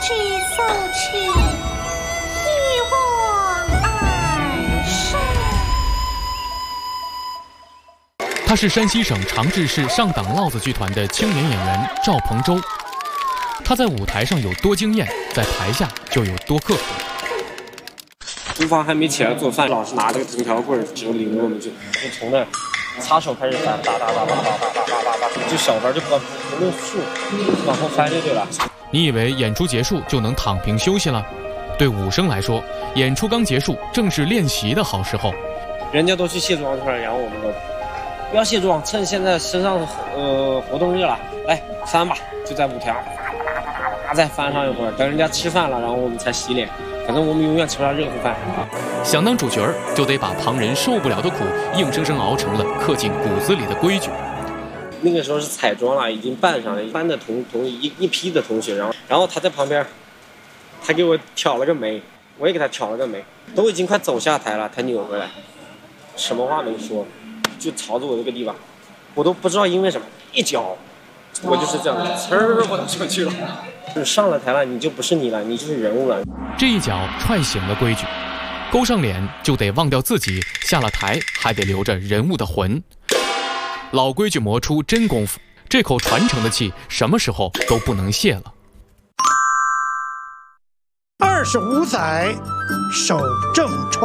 举肃气，一往而上。 他是山西省长治市上党烙子剧团的青年演员赵鹏洲。他在舞台上有多惊艳，在台下就有多刻苦。 厨房还没起来做饭，老师拿这个藤条棍指着领着我们就从那擦手开始翻，哒，就小班就不论数往后翻就对了。 你以为演出结束就能躺平休息了？对武生来说，演出刚结束，正是练习的好时候。 人家都去卸妆去了，然后我们都不要卸妆，趁现在身上活动热了，来翻吧，就在舞台上再翻上一会儿，等人家吃饭了，然后我们才洗脸。反正我们永远吃不到热乎饭。 想当主角儿，就得把旁人受不了的苦，硬生生熬成了刻进骨子里的规矩。 那个时候是彩妆了，已经扮上了班的一批的同学，然后他在旁边，他给我挑了个眉，我也给他挑了个眉，都已经快走下台了，他扭回来，什么话没说，就朝着我这个地方，我都不知道因为什么，一脚，我就是这样，呲儿我就上去了。你上了台了，你就不是你了，你就是人物了。 这一脚踹醒了规矩，勾上脸就得忘掉自己，下了台还得留着人物的魂。老规矩磨出真功夫，这口传承的气什么时候都不能泄了。 25载守正川。